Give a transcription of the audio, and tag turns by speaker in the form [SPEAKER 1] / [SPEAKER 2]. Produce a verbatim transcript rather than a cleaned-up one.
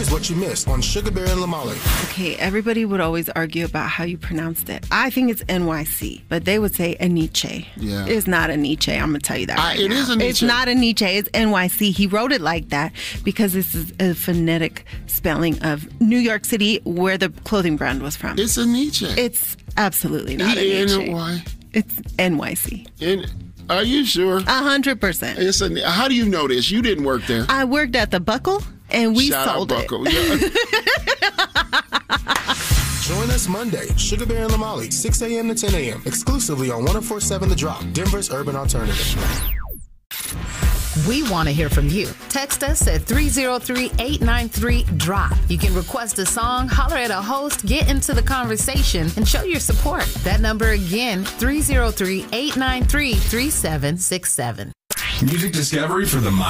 [SPEAKER 1] Here's what you missed on Sugar Bear and Lamali.
[SPEAKER 2] Okay, everybody would always argue about how you pronounced it. I think it's N Y C, but they would say Aniche.
[SPEAKER 3] Yeah.
[SPEAKER 2] It's not Aniche. I'm going to tell you that
[SPEAKER 3] Uh,
[SPEAKER 2] right
[SPEAKER 3] it
[SPEAKER 2] now.
[SPEAKER 3] is Aniche.
[SPEAKER 2] It's not Aniche. It's N Y C. He wrote it like that because this is a phonetic spelling of New York City, where the clothing brand was from.
[SPEAKER 3] It's Aniche.
[SPEAKER 2] It's absolutely not
[SPEAKER 3] E N
[SPEAKER 2] Aniche.
[SPEAKER 3] Y.
[SPEAKER 2] It's N Y C.
[SPEAKER 3] And are you sure?
[SPEAKER 2] A hundred percent.
[SPEAKER 3] It's a, how do you know this? You didn't work there.
[SPEAKER 2] I worked at the Buckle, and we
[SPEAKER 3] Shout
[SPEAKER 2] sold
[SPEAKER 3] out
[SPEAKER 2] it.
[SPEAKER 3] Buckle. Yeah.
[SPEAKER 1] Join us Monday, Sugar Bear and Lamali, six a.m. to ten a.m., exclusively on one oh four point seven The Drop, Denver's Urban Alternative.
[SPEAKER 4] We want to hear from you. Text us at three oh three, eight nine three, D R O P. You can request a song, holler at a host, get into the conversation, and show your support. That number again, three oh three, eight nine three, three seven six seven.
[SPEAKER 5] Music discovery for the